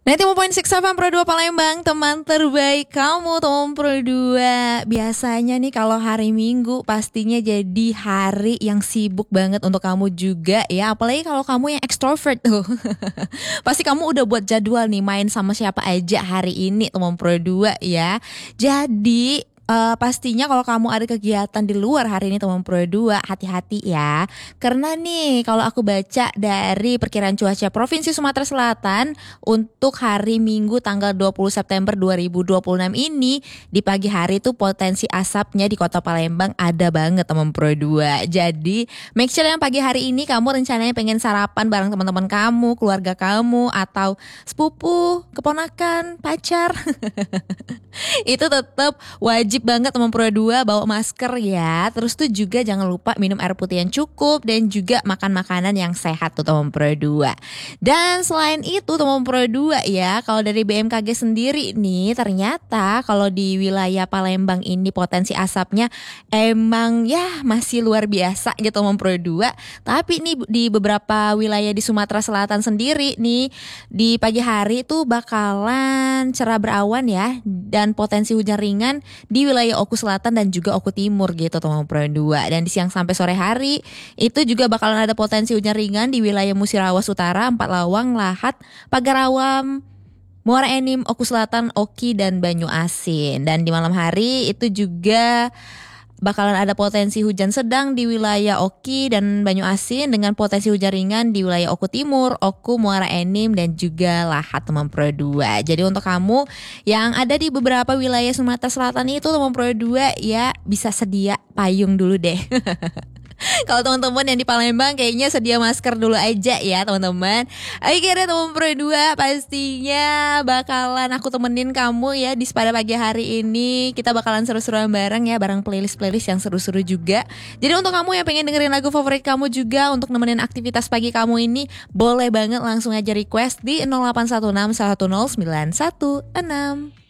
90.6 FM Pro 2 Palembang, teman terbaik kamu, teman Pro 2. Biasanya nih kalau hari Minggu pastinya jadi hari yang sibuk banget untuk kamu juga ya. Apalagi kalau kamu yang extrovert tuh. Pasti kamu udah buat jadwal nih main sama siapa aja hari ini, teman Pro 2 ya. Jadi pastinya kalau kamu ada kegiatan di luar hari ini teman Pro 2, hati-hati ya. Karena nih kalau aku baca dari perkiraan cuaca Provinsi Sumatera Selatan untuk hari Minggu tanggal 20 September 2026 ini, di pagi hari tuh potensi asapnya di Kota Palembang ada banget teman Pro 2. Jadi make sure yang pagi hari ini kamu rencananya pengen sarapan bareng teman-teman kamu, keluarga kamu, atau sepupu, keponakan, pacar. Itu tetap wajib banget teman Pro 2 bawa masker ya. Terus tuh juga jangan lupa minum air putih yang cukup dan juga makan makanan yang sehat tuh teman Pro 2. Dan selain itu teman Pro 2 ya, kalau dari BMKG sendiri nih ternyata kalau di wilayah Palembang ini potensi asapnya emang ya masih luar biasa gitu teman Pro 2. Tapi nih di beberapa wilayah di Sumatera Selatan sendiri nih di pagi hari tuh bakalan cerah berawan ya, dan potensi hujan ringan di wilayah Oku Selatan dan juga Oku Timur gitu teman Pro 2. Dan di siang sampai sore hari itu juga bakalan ada potensi hujan ringan di wilayah Musirawas Utara, Empat Lawang, Lahat, Pagarawam, Muara Enim, Oku Selatan, Oki, dan Banyu Asin. Dan di malam hari itu juga bakalan ada potensi hujan sedang di wilayah Oki dan Banyu Asin dengan potensi hujan ringan di wilayah Oku Timur, Oku, Muara Enim, dan juga Lahat teman Pro 2. Jadi untuk kamu yang ada di beberapa wilayah Sumatera Selatan itu teman Pro 2 ya bisa sedia payung dulu deh. Kalau teman-teman yang di Palembang kayaknya sedia masker dulu aja ya teman-teman. Oke deh teman Pro 2, pastinya bakalan aku temenin kamu ya di pada pagi hari ini. Kita bakalan seru-seruan bareng ya, bareng playlist-playlist yang seru-seru juga. Jadi untuk kamu yang pengen dengerin lagu favorit kamu juga untuk nemenin aktivitas pagi kamu ini, boleh banget langsung aja request di 0816 110 916.